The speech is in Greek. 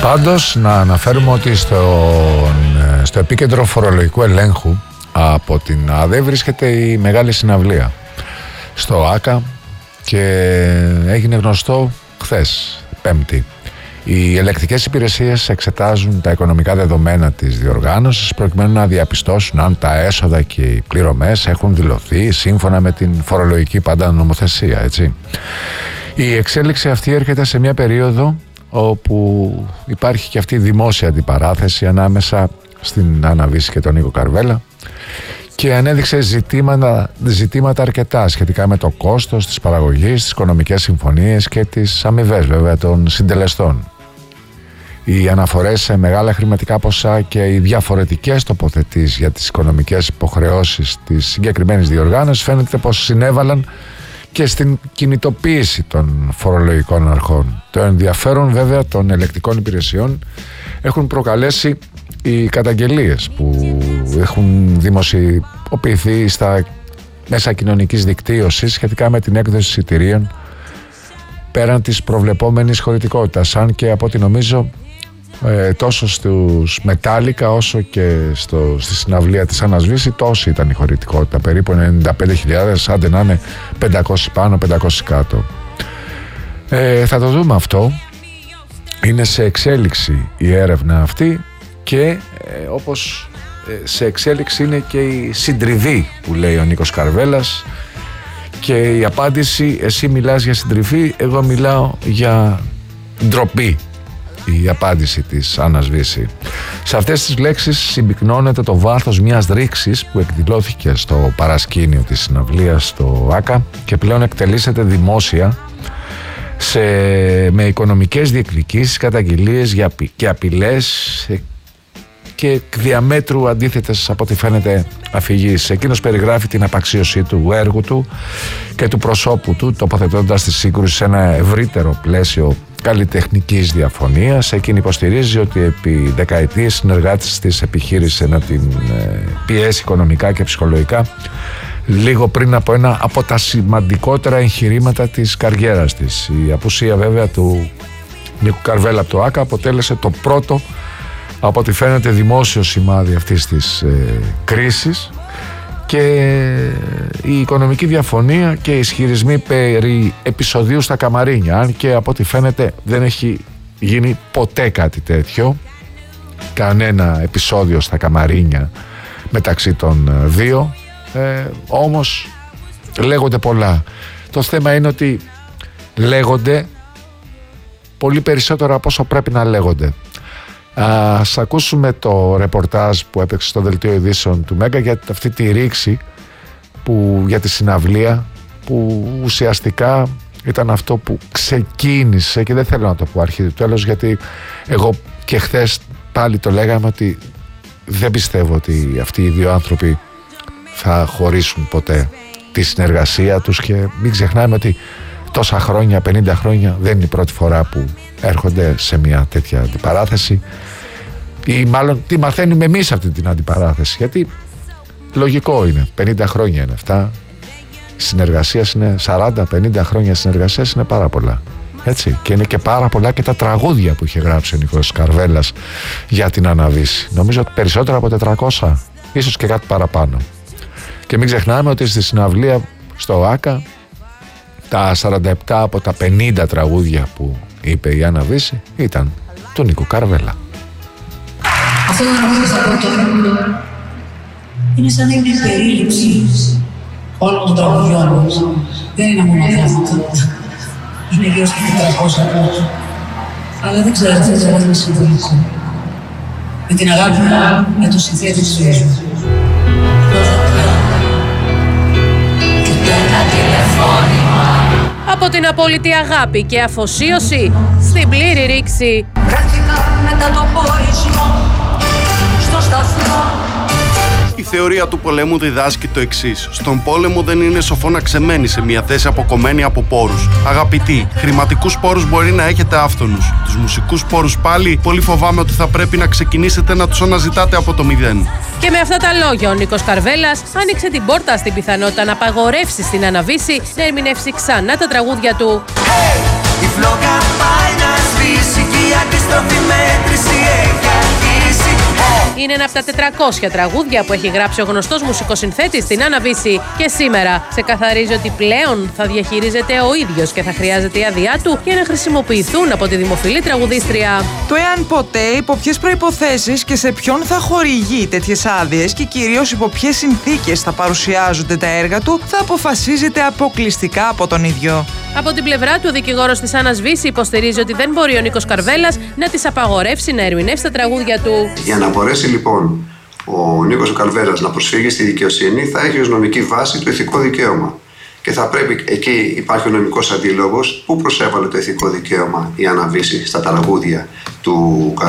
Πάντως να αναφέρουμε ότι στο επίκεντρο φορολογικού ελέγχου από την ΑΔΕ βρίσκεται η μεγάλη συναυλία στο ΆΚΑ και έγινε γνωστό χθες, Πέμπτη. Οι ελεκτικές υπηρεσίες εξετάζουν τα οικονομικά δεδομένα της διοργάνωσης προκειμένου να διαπιστώσουν αν τα έσοδα και οι πληρωμές έχουν δηλωθεί σύμφωνα με την φορολογική πάντα νομοθεσία, έτσι. Η εξέλιξη αυτή έρχεται σε μια περίοδο όπου υπάρχει και αυτή η δημόσια αντιπαράθεση ανάμεσα στην Άννα Βύση και τον Νίκο Καρβέλα και ανέδειξε ζητήματα αρκετά σχετικά με το κόστος της παραγωγής, τις οικονομικές συμφωνίες και τις αμοιβές βέβαια των συντελεστών. Οι αναφορές σε μεγάλα χρηματικά ποσά και οι διαφορετικές τοποθετήσεις για τις οικονομικές υποχρεώσεις της συγκεκριμένης διοργάνωσης φαίνεται πως συνέβαλαν και στην κινητοποίηση των φορολογικών αρχών. Το ενδιαφέρον βέβαια των ελεκτικών υπηρεσιών έχουν προκαλέσει οι καταγγελίες που έχουν δημοσιοποιηθεί στα μέσα κοινωνικής δικτύωσης σχετικά με την έκδοση εισιτηρίων πέραν της προβλεπόμενης χωρητικότητας, αν και από ό,τι νομίζω τόσο στους Μετάλλικα όσο και στη συναυλία της Άννας Βύση τόση ήταν η χωρητικότητα, περίπου 95.000, άντε να είναι 500 πάνω, 500 κάτω. Θα το δούμε αυτό. Είναι σε εξέλιξη η έρευνα αυτή και όπως σε εξέλιξη είναι και η συντριβή που λέει ο Νίκος Καρβέλας και η απάντηση, εσύ μιλάς για συντριβή, εγώ μιλάω για ντροπή. Η απάντηση της Άννας Βύση. Σε αυτές τις λέξεις συμπυκνώνεται το βάθος μιας ρήξης που εκδηλώθηκε στο παρασκήνιο της συναυλίας στο ΆΚΑ και πλέον εκτελήσεται δημόσια με οικονομικές διεκδικήσεις, καταγγελίες και απειλές και διαμέτρου αντίθετες από ό,τι φαίνεται αφηγήσεις. Εκείνος περιγράφει την απαξίωσή του έργου του και του προσώπου του, τοποθετώντας τη σύγκρουση σε ένα ευρύτερο πλαίσιο καλλιτεχνικής διαφωνίας. Εκείνη υποστηρίζει ότι επί δεκαετίες συνεργάτης της επιχείρησε να την πιέσει οικονομικά και ψυχολογικά λίγο πριν από ένα από τα σημαντικότερα εγχειρήματα της καριέρας της. Η απουσία βέβαια του Νίκου Καρβέλα από το ΆΚΑ αποτέλεσε το πρώτο από ό,τι φαίνεται δημόσιο σημάδι αυτής της κρίσης και η οικονομική διαφωνία και οι ισχυρισμοί περί επεισοδίου στα καμαρίνια, αν και από ό,τι φαίνεται δεν έχει γίνει ποτέ κάτι τέτοιο, κανένα επεισόδιο στα καμαρίνια μεταξύ των δύο, όμως λέγονται πολλά. Το θέμα είναι ότι λέγονται πολύ περισσότερο από όσο πρέπει να λέγονται. Ας ακούσουμε το ρεπορτάζ που έπαιξε στο δελτίο ειδήσεων του Μέγκα για αυτή τη ρήξη για τη συναυλία που ουσιαστικά ήταν αυτό που ξεκίνησε, και δεν θέλω να το πω αρχή του τέλος, γιατί εγώ και χθες πάλι το λέγαμε ότι δεν πιστεύω ότι αυτοί οι δύο άνθρωποι θα χωρίσουν ποτέ τη συνεργασία τους, και μην ξεχνάμε ότι τόσα χρόνια, 50 χρόνια δεν είναι η πρώτη φορά που έρχονται σε μια τέτοια αντιπαράθεση, ή μάλλον τι μαθαίνουμε εμείς αυτή την αντιπαράθεση, γιατί λογικό είναι, 50 χρόνια είναι αυτά, συνεργασίας είναι 40-50 χρόνια συνεργασίας, είναι πάρα πολλά, έτσι, και είναι και πάρα πολλά και τα τραγούδια που είχε γράψει ο Νίκος Καρβέλας για την Άννα Βύση, νομίζω ότι περισσότερα από 400, ίσως και κάτι παραπάνω. Και μην ξεχνάμε ότι στη συναυλία στο ΆΚΑ τα 47 από τα 50 τραγούδια που είπε η Άννα Βύση ήταν του Νίκου Καρβέλα. Αυτό το τραγούδι που θα πω τώρα είναι σαν να είναι περίληψη όλων των τραγουδιών μας. Δεν είναι μόνο πράγματα. Είναι γύρω στα 400. Αλλά δεν ξέρω τι θα να συμφωνήσω. Με την αγάπη μου, με το συνθέτη της ζωής μου. Από την απόλυτη αγάπη και αφοσίωση στην πλήρη ρήξη. Μετά το πορισμό στο σταθμό. Η θεωρία του πολέμου διδάσκει το εξής: στον πόλεμο δεν είναι σοφό να ξεμένει σε μια θέση αποκομμένη από πόρους. Αγαπητοί, χρηματικούς πόρους μπορεί να έχετε άφθονους. Τους μουσικούς πόρους πάλι, πολύ φοβάμαι ότι θα πρέπει να ξεκινήσετε να τους αναζητάτε από το μηδέν. Και με αυτά τα λόγια ο Νίκος Καρβέλας άνοιξε την πόρτα στην πιθανότητα να απαγορεύσει στην Άννα Βύση να ερμηνεύσει ξανά τα τραγούδια του. Η φλόγα πάει να σβήσει και η αντιστροφή με Είναι ένα από τα 400 τραγούδια που έχει γράψει ο γνωστός μουσικοσυνθέτης στην Άννα Βύση και σήμερα ξεκαθαρίζει ότι πλέον θα διαχειρίζεται ο ίδιος και θα χρειάζεται η άδειά του για να χρησιμοποιηθούν από τη δημοφιλή τραγουδίστρια. Το εάν ποτέ, υπό ποιες προϋποθέσεις και σε ποιον θα χορηγεί τέτοιες άδειες και κυρίως υπό ποιες συνθήκες θα παρουσιάζονται τα έργα του, θα αποφασίζεται αποκλειστικά από τον ίδιο. Από την πλευρά του, ο δικηγόρος της Άννας Βύση υποστηρίζει ότι δεν μπορεί ο Νίκος Καρβέλας να της απαγορεύσει να ερμηνεύσει τα τραγούδια του. Για να μπορέσει λοιπόν ο Νίκος Καρβέλας να προσφύγει στη δικαιοσύνη, θα έχει ως νομική βάση το ηθικό δικαίωμα. Και θα πρέπει, εκεί υπάρχει ο νομικός αντίλογος που προσέβαλε το ηθικό δικαίωμα η Άννα Βύση στα τραγούδια του Καρβέλα.